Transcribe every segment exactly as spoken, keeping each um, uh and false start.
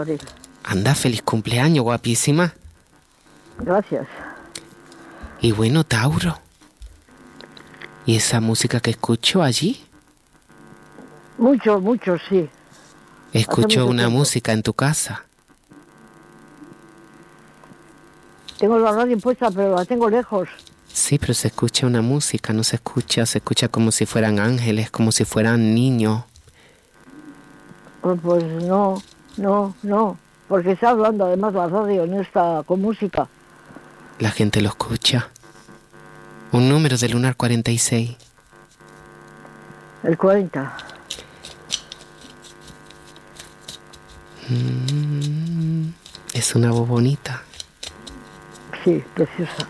Anda, feliz cumpleaños, guapísima. Gracias. Y bueno, Tauro. ¿Y esa música que escucho allí? Mucho, mucho, sí. Escucho una tiempo. música en tu casa. Tengo la radio puesta, pero la tengo lejos. Sí, pero se escucha una música, no se escucha, se escucha como si fueran ángeles, como si fueran niños. Pues, pues no, no, no, porque está hablando además la radio, no está con música. La gente lo escucha. Un número de Lunar cuarenta y seis. El cuarenta. Mm, es una voz bonita. Sí, preciosa.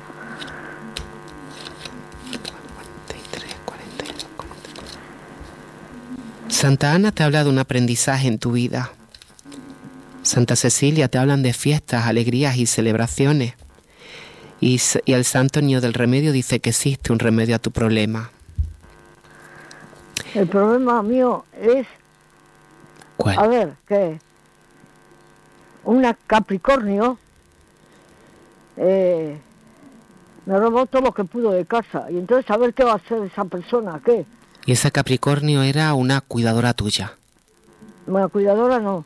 cuarenta y tres, cuarenta y dos, cuarenta y cuatro. Santa Ana te habla de un aprendizaje en tu vida. Santa Cecilia te hablan de fiestas, alegrías y celebraciones. Y, y el Santo Niño del Remedio dice que existe un remedio a tu problema. El problema mío es... ¿Cuál? A ver, que una Capricornio eh, me robó todo lo que pudo de casa. Y entonces a ver qué va a hacer esa persona, ¿qué? Y esa Capricornio era una cuidadora tuya. Una cuidadora no.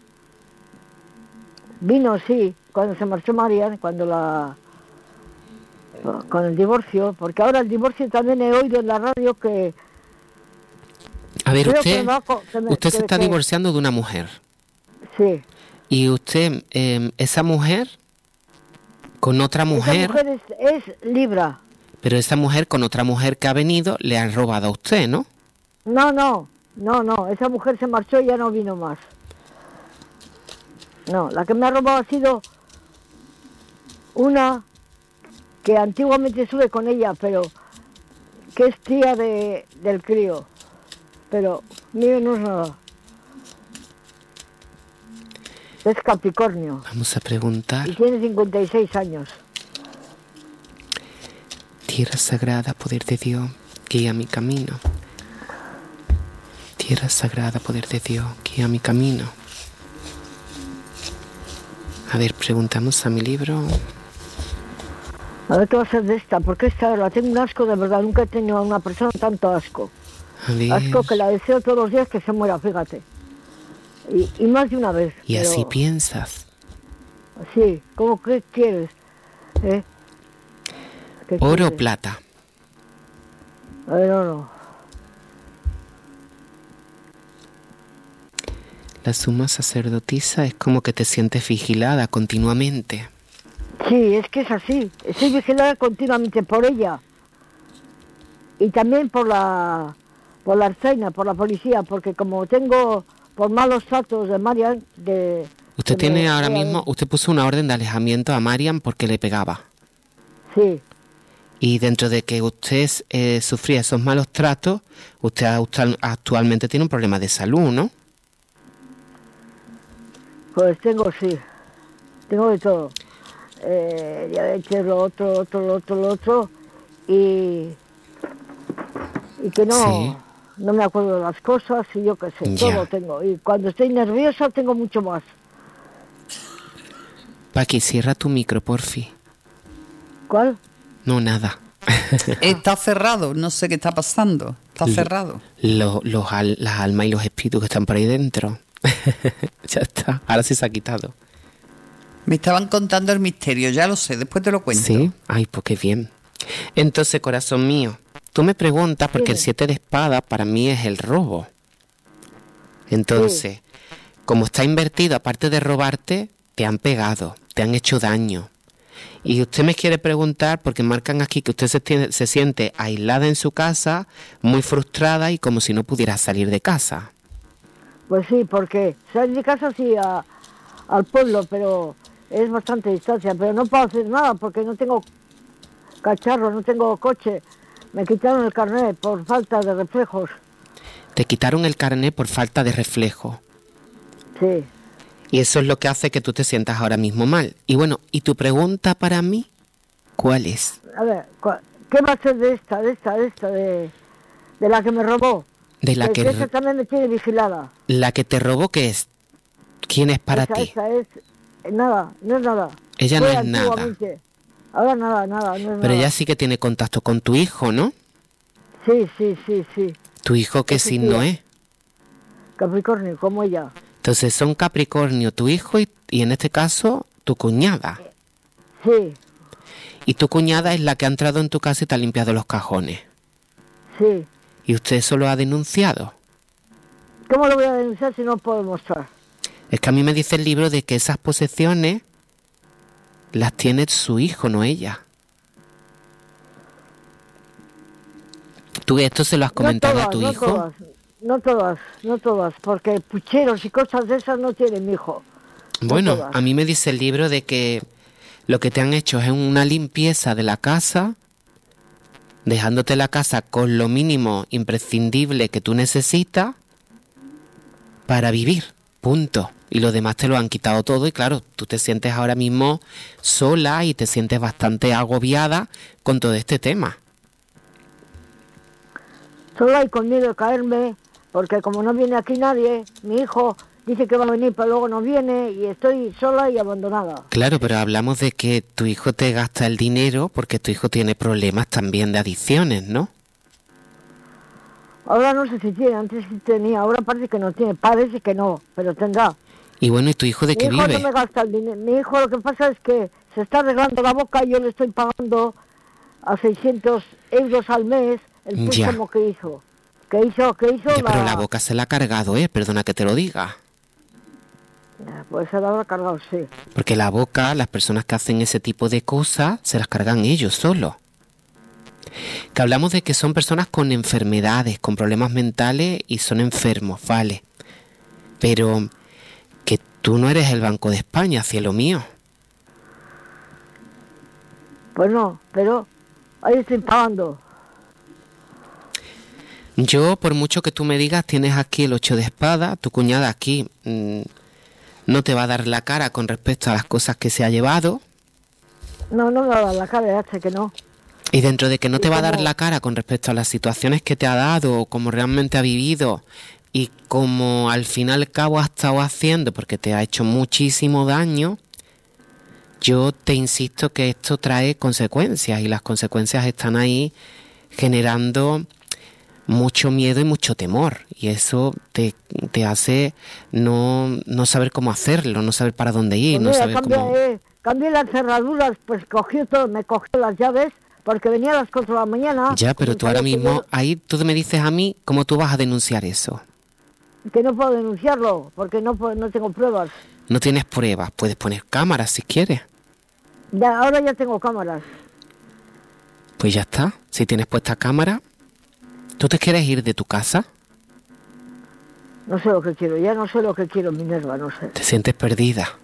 Vino, sí, cuando se marchó Marian, cuando la... con el divorcio, porque ahora el divorcio también he oído en la radio que... A ver, usted, me, usted se está que, divorciando de una mujer. Sí. Y usted, eh, esa mujer, con otra mujer... Esa mujer es, es Libra. Pero esa mujer con otra mujer que ha venido le han robado a usted, ¿no? No, no, no, no, esa mujer se marchó y ya no vino más. No, la que me ha robado ha sido una que antiguamente estuve con ella, pero que es tía de, del crío. Pero mío no es nada. Es Capricornio. Vamos a preguntar. Y tiene cincuenta y seis años. Tierra sagrada, poder de Dios, guía mi camino. Tierra sagrada, poder de Dios, guía mi camino. A ver, preguntamos a mi libro. A ver qué va a ser de esta, porque esta la tengo un asco de verdad. Nunca he tenido a una persona tanto asco. A ver. Asco que la deseo todos los días que se muera, fíjate. Y, y más de una vez. ¿Y pero... así piensas? Sí, ¿cómo que quieres? ¿Eh? ¿Oro o plata? A ver, oro. La suma sacerdotisa es como que te sientes vigilada continuamente. Sí, es que es así. Estoy vigilada continuamente por ella. Y también por la por la arceina, por la policía, porque como tengo por malos tratos de Marian... de Usted tiene me, ahora mismo, usted puso una orden de alejamiento a Marian porque le pegaba. Sí. Y dentro de que usted eh, sufría esos malos tratos, usted actualmente tiene un problema de salud, ¿no? Pues tengo, sí. Tengo de todo. Eh, diabetes, lo otro, otro, lo otro, lo otro. Y, y que no, sí. no me acuerdo de las cosas y yo qué sé, ya. Todo tengo. Y cuando estoy nerviosa tengo mucho más. Paqui, cierra tu micro, porfi. ¿Cuál? No, nada. Está cerrado, no sé qué está pasando. Está cerrado. Lo, los al, las almas y los espíritus que están por ahí dentro. Ya está, ahora sí se ha quitado. Me estaban contando el misterio, ya lo sé, después te lo cuento. Sí, ay, pues qué bien. Entonces, corazón mío, tú me preguntas porque sí. El siete de espada para mí es el robo. Entonces, sí. Como está invertido, aparte de robarte, te han pegado, te han hecho daño. Y usted me quiere preguntar, porque marcan aquí que usted se, tiene, se siente aislada en su casa, muy frustrada y como si no pudiera salir de casa. Pues sí, porque salir de casa sí a, al pueblo, pero es bastante distancia, pero no puedo hacer nada porque no tengo cacharro, no tengo coche. Me quitaron el carnet por falta de reflejos. Te quitaron el carnet por falta de reflejo. Sí. Y eso es lo que hace que tú te sientas ahora mismo mal. Y bueno, ¿y tu pregunta para mí cuál es? A ver, ¿qué va a ser de esta, de esta, de esta, de, de la que me robó? De la que, que, que esa también me tiene vigilada. La que te robó, ¿qué es? ¿Quién es para esa, ti? Esa es nada, no es nada. Ella no Fue es nada. antiguamente. Ahora nada, nada, no es Pero nada. ella sí que tiene contacto con tu hijo, ¿no? Sí, sí, sí, sí. ¿Tu hijo qué Sí, signo tía. es? Capricornio, como ella. Entonces son Capricornio tu hijo y, y en este caso tu cuñada. Sí, Y tu cuñada es la que ha entrado en tu casa y te ha limpiado los cajones. sí. Y usted eso lo ha denunciado. ¿Cómo lo voy a denunciar si no puedo mostrar? Es que a mí me dice el libro de que esas posesiones las tiene su hijo, no ella. ¿Tú esto se lo has comentado no todas, a tu no hijo? Todas, no todas, no todas, porque pucheros y cosas de esas no tiene mi hijo. No Bueno, todas. a mí me dice el libro de que lo que te han hecho es una limpieza de la casa, dejándote la casa con lo mínimo imprescindible que tú necesitas para vivir, punto. Y lo demás te lo han quitado todo y claro, tú te sientes ahora mismo sola y te sientes bastante agobiada con todo este tema. Solo hay con miedo de caerme, porque como no viene aquí nadie, mi hijo dice que va a venir, pero luego no viene, y estoy sola y abandonada. Claro, pero hablamos de que tu hijo te gasta el dinero porque tu hijo tiene problemas también de adicciones, ¿no? Ahora no sé si tiene, antes sí tenía, ahora parece que no tiene, parece que no, pero tendrá. Y bueno, ¿y tu hijo de Mi qué hijo vive? no me gasta el dinero, mi hijo lo que pasa es que se está arreglando la boca y yo le estoy pagando a seiscientos euros al mes el Ya. préstamo que hizo. Que hizo, que hizo Ya, la... pero la boca se la ha cargado, ¿eh? Perdona que te lo diga. Pues se la habrá cargado, sí. Porque la boca, las personas que hacen ese tipo de cosas, se las cargan ellos solos. Que hablamos de que son personas con enfermedades, con problemas mentales y son enfermos, vale. Pero que tú no eres el Banco de España, cielo mío. Pues no, pero ahí estoy pagando. Yo, por mucho que tú me digas, tienes aquí el ocho de espada, tu cuñada aquí mmm, no te va a dar la cara con respecto a las cosas que se ha llevado. No, no me va a dar la cara, ya sé que no. Y dentro de que no ¿Y te va a cómo? dar la cara con respecto a las situaciones que te ha dado, o cómo realmente ha vivido, y como al fin y al cabo ha estado haciendo, porque te ha hecho muchísimo daño, yo te insisto que esto trae consecuencias, y las consecuencias están ahí generando mucho miedo y mucho temor, y eso te, te hace no, no saber cómo hacerlo, no saber para dónde ir, Pues no mira, saber cambié, cómo... eh, cambié las cerraduras, pues cogió todo, me cogió las llaves, porque venía a las cuatro de la mañana. Ya, pero tú ahora sabía que mismo, yo- ahí tú me dices a mí cómo tú vas a denunciar eso. Que no puedo denunciarlo, porque no puedo- no tengo pruebas. No tienes pruebas, puedes poner cámaras si quieres. Ya, ahora ya tengo cámaras. Pues ya está, si tienes puesta cámara. ¿Tú te quieres ir de tu casa? No sé lo que quiero, ya no sé lo que quiero, Minerva, no sé. Te sientes perdida.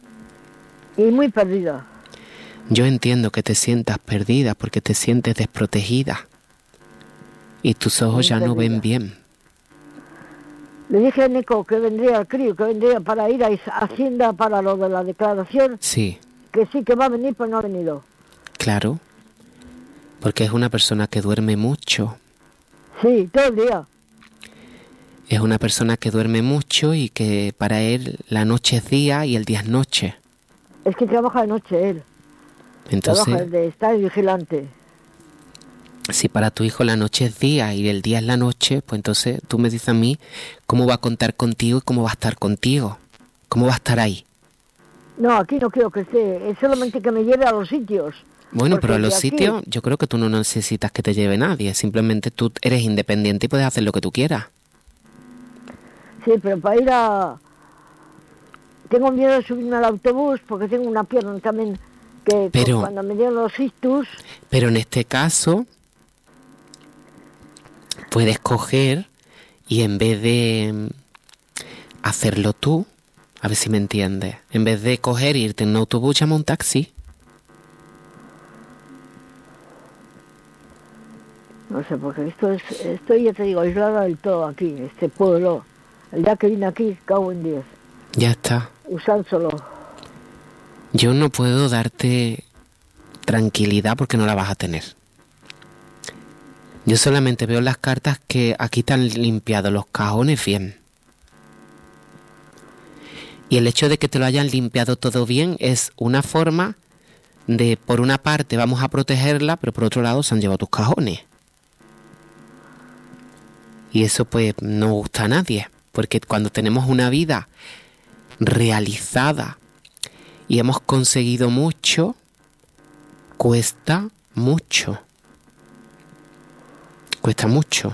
Y muy perdida. Yo entiendo que te sientas perdida porque te sientes desprotegida. Y tus ojos Muy ya no ven perdida. bien. Le dije a Nico que vendría al crío, que vendría para ir a Is- Hacienda para lo de la declaración, Sí, que sí que va a venir, pero no ha venido. claro. Porque es una persona que duerme mucho. Sí, todo el día. Es una persona que duerme mucho y que para él la noche es día y el día es noche. Es que trabaja de noche él. Entonces, Trabaja de estar vigilante. si para tu hijo la noche es día y el día es la noche, pues entonces tú me dices a mí cómo va a contar contigo y cómo va a estar contigo. ¿Cómo va a estar ahí? No, aquí no quiero que esté, es solamente que me lleve a los sitios. Bueno, Porque pero a de los aquí- sitios yo creo que tú no necesitas que te lleve nadie. Simplemente tú eres independiente y puedes hacer lo que tú quieras. Sí, pero para ir a... Tengo miedo de subirme al autobús porque tengo una pierna también que Pero- cuando me dieron los ictus, Pero en este caso puedes coger y en vez de mm, hacerlo tú, a ver si me entiendes, en vez de coger e irte en un autobús, llama un taxi. no sé, porque esto es, estoy, ya te digo, aislada del todo aquí, este pueblo. El día que vine aquí, cago en diez, Ya está. usándolo. Yo no puedo darte tranquilidad porque no la vas a tener. Yo solamente veo en las cartas que aquí te han limpiado los cajones bien. Y el hecho de que te lo hayan limpiado todo bien es una forma de, por una parte, vamos a protegerla, pero por otro lado se han llevado tus cajones. Y eso pues no gusta a nadie, porque cuando tenemos una vida realizada y hemos conseguido mucho, cuesta mucho. Cuesta mucho.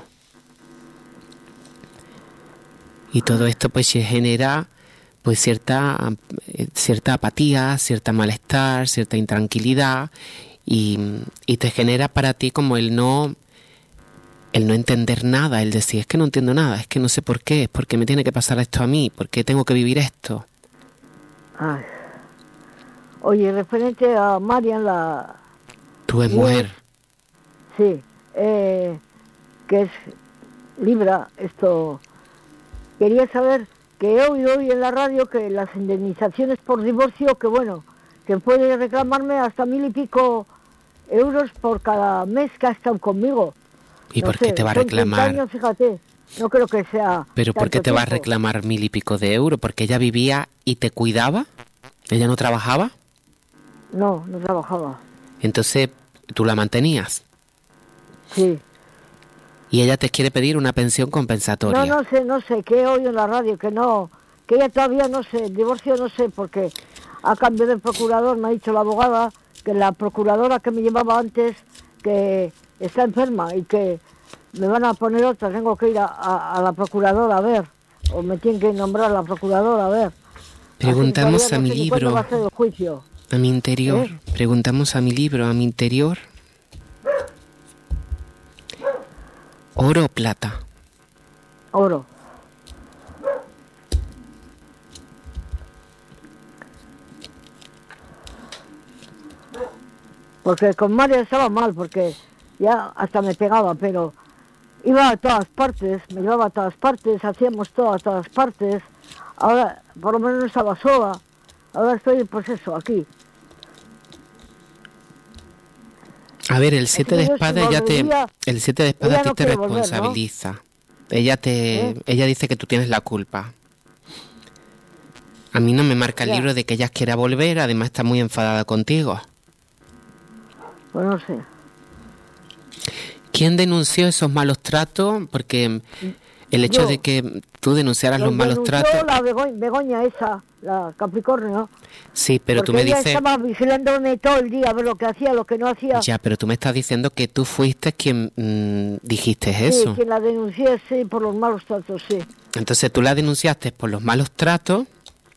Y todo esto pues se genera pues cierta, cierta apatía, cierta malestar, cierta intranquilidad y, y te genera para ti como el no... el no entender nada, el decir, es que no entiendo nada, es que no sé por qué, es porque me tiene que pasar esto a mí, por qué tengo que vivir esto. Ay. Oye, referente a Marian, la... Tú es mujer. Sí, eh, que es Libra, esto... Quería saber que he oído hoy en la radio que las indemnizaciones por divorcio, que bueno, que puede reclamarme hasta mil y pico euros por cada mes que ha estado conmigo. ¿Y no por qué sé, te va a son reclamar? treinta años, fíjate, no creo que sea... ¿Pero por qué te tiempo. va a reclamar mil y pico de euros? ¿Porque ella vivía y te cuidaba? ¿Ella no trabajaba? No, no trabajaba. Entonces, ¿tú la mantenías? Sí. Y ella te quiere pedir una pensión compensatoria. No, no sé, no sé, que he oído en la radio, que no, que ella todavía no sé, el divorcio no sé, porque a cambio del procurador me ha dicho la abogada que la procuradora que me llevaba antes, que está enferma y que me van a poner otra, tengo que ir a, a, a la procuradora a ver, o me tienen que nombrar la procuradora a ver. Preguntamos a no mi sé libro, va a ser el juicio. a mi interior, ¿Eh? preguntamos a mi libro, a mi interior, ¿oro o plata? Oro. Porque con María estaba mal, porque ya hasta me pegaba, pero iba a todas partes, me llevaba a todas partes, hacíamos todo a todas partes. Ahora, por lo menos no estaba sola. Ahora estoy, pues eso, aquí. A ver, el siete de Así que yo, espadas si ya te, volvería, el siete de espadas a ella ti no te quiere volver, ¿no? responsabiliza. Ella te, ¿Eh? ella dice que tú tienes la culpa. A mí no me marca el Ya. libro de que ella quiera volver, además está muy enfadada contigo. Pues no sé. ¿Quién denunció esos malos tratos? Porque el hecho Yo. de que tú denunciaras los, Los malos denunció tratos... la Bego- Begoña esa, la Capricornio. Sí, pero porque tú me ella dices... estaba vigilándome todo el día, a ver lo que hacía, lo que no hacía. Ya, pero tú me estás diciendo que tú fuiste quien mmm, dijiste Sí, eso. quien la denuncié, sí, por los malos tratos, sí. Entonces tú la denunciaste por los malos tratos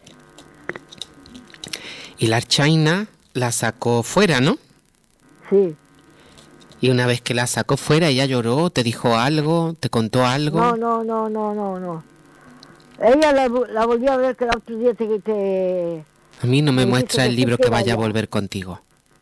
y la Archaina la sacó fuera, ¿no? Sí. Y una vez que la sacó fuera, ella lloró, te dijo algo, te contó algo. No, no, no, no, no, no. Ella la, la volvió a ver que el otro día te... te A mí no me, me muestra dijiste el que libro sí, que que vaya a vaya. volver contigo.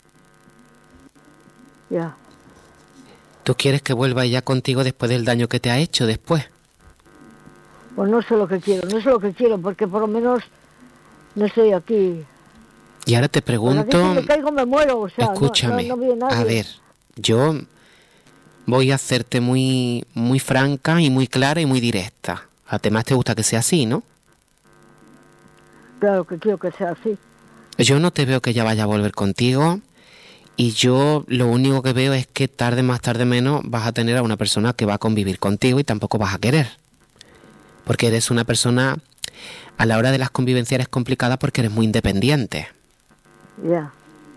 Ya. ¿Tú quieres que vuelva ella contigo después del daño que te ha hecho después? Pues no sé lo que quiero, no sé lo que quiero, porque por lo menos no estoy aquí. Y ahora te Pues pregunto... aquí si me caigo me muero, o sea, no- Escúchame, no, no, viene nadie. a ver, yo voy a hacerte muy, muy franca y muy clara y muy directa. Además te gusta que sea así, ¿no? Claro que quiero que sea así. Yo no te veo que ella vaya a volver contigo y yo lo único que veo es que tarde más tarde menos vas a tener a una persona que va a convivir contigo y tampoco vas a querer. Porque eres una persona, a la hora de las convivencias eres complicada porque eres muy independiente. Ya.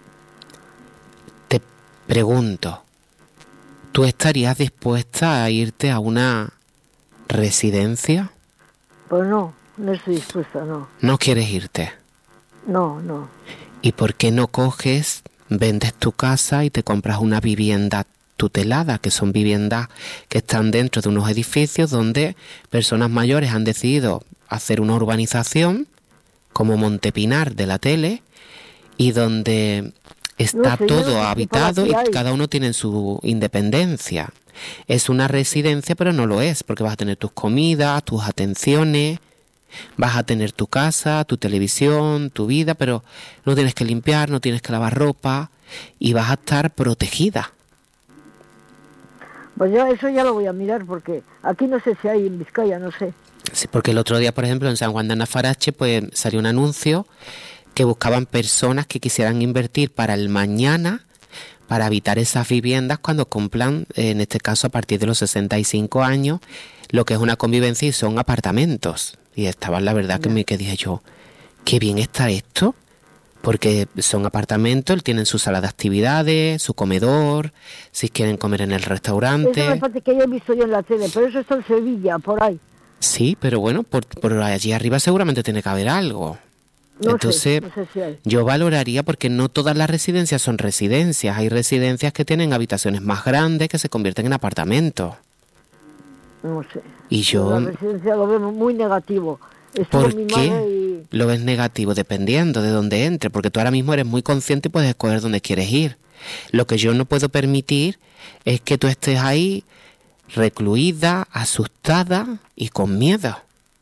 Te pregunto, ¿tú estarías dispuesta a irte a una residencia? Pues no, no estoy dispuesta, no. No quieres irte. No, no. ¿Y por qué no coges, vendes tu casa y te compras una vivienda tutelada, que son viviendas que están dentro de unos edificios donde personas mayores han decidido hacer una urbanización como Montepinar de la tele y donde está No sé, yo no todo sé si habitado por y aquí hay. cada uno tiene su independencia? Es una residencia, pero no lo es, porque vas a tener tus comidas, tus atenciones, vas a tener tu casa, tu televisión, tu vida, pero no tienes que limpiar, no tienes que lavar ropa y vas a estar protegida. Pues yo eso ya lo voy a mirar porque aquí no sé si hay en Vizcaya, no sé. Sí, porque el otro día, por ejemplo, en San Juan de Anafarache, pues salió un anuncio que buscaban personas que quisieran invertir para el mañana para habitar esas viviendas cuando cumplan, en este caso a partir de los sesenta y cinco años, lo que es una convivencia y son apartamentos. Y estaban, la verdad, que me que dije yo, qué bien está esto, porque son apartamentos, tienen su sala de actividades, su comedor, si quieren comer en el restaurante. Eso me parece que ya he visto yo en la tele, pero eso está en Sevilla, por ahí. Sí, pero bueno, por, por allí arriba seguramente tiene que haber algo. No Entonces, sé, no sé si hay. Yo valoraría, porque no todas las residencias son residencias. Hay residencias que tienen habitaciones más grandes que se convierten en apartamentos. No sé. Y yo... La residencia lo veo muy negativo. Estuvo ¿Por mi qué madre y... lo ves negativo? Dependiendo de dónde entre, porque tú ahora mismo eres muy consciente y puedes escoger dónde quieres ir. Lo que yo no puedo permitir es que tú estés ahí recluida, asustada y con miedo.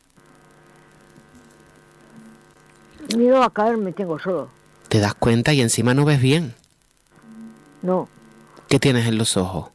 Miedo a caerme tengo solo. Te das cuenta y encima no ves bien. No. ¿Qué tienes en los ojos?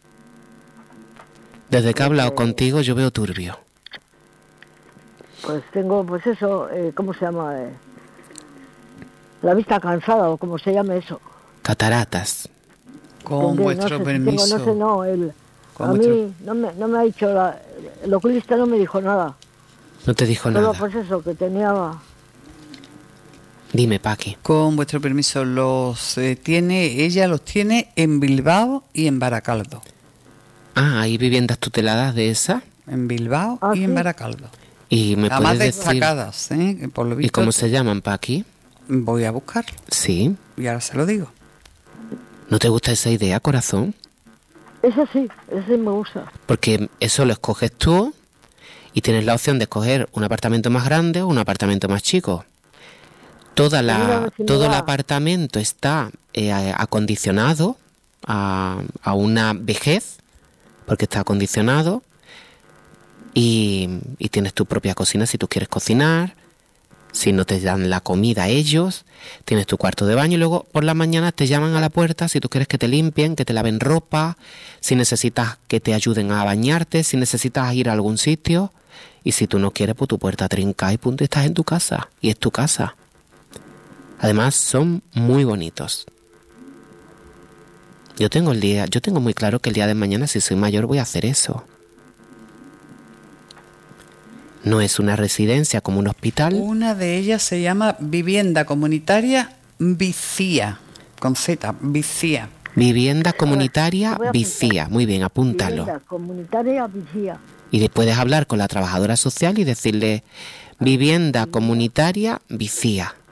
Desde que he hablado contigo yo veo turbio. Pues tengo, pues eso, eh, ¿cómo se llama? Eh, la vista cansada, o como se llama eso. Cataratas. Con Tendré, vuestro no sé, si permiso. tengo, no sé, no, el, Con a vuestro- mí no me, no me ha dicho, la, el oculista no me dijo nada. No te dijo Solo nada. pues eso, que tenía... Dime, Paqui. Con vuestro permiso, los eh, tiene, ella los tiene en Bilbao y en Baracaldo. Ah, ¿hay viviendas tuteladas de esas? En Bilbao Ah, y en ¿sí? Baracaldo. Y me Además puedes decir... destacadas, ¿eh? Que por lo ¿Y visto, cómo se llaman, Paqui? voy a buscarlo Sí. y ahora se lo digo. ¿No te gusta esa idea, corazón? Eso sí, eso sí me gusta. Porque eso lo escoges tú y tienes la opción de escoger un apartamento más grande o un apartamento más chico. Toda Mira, la, si me todo el va. apartamento está eh, acondicionado a, a una vejez, porque está acondicionado, y, y tienes tu propia cocina si tú quieres cocinar. Si no te dan la comida ellos, tienes tu cuarto de baño y luego por la mañana te llaman a la puerta si tú quieres que te limpien, que te laven ropa, si necesitas que te ayuden a bañarte, si necesitas ir a algún sitio. Y si tú no quieres, pues tu puerta trinca y punto, y estás en tu casa. Y es tu casa. Además, son muy bonitos. Yo tengo el día, yo tengo muy claro que el día de mañana, si soy mayor, voy a hacer eso. No es una residencia como un hospital. Una de ellas se llama Vivienda Comunitaria Vicía, con Z, Vicía. Vivienda comunitaria voy a apuntar. Vicía. Muy bien, apúntalo. Vivienda comunitaria vigía. Y le puedes hablar con la trabajadora social y decirle vivienda comunitaria Vicía.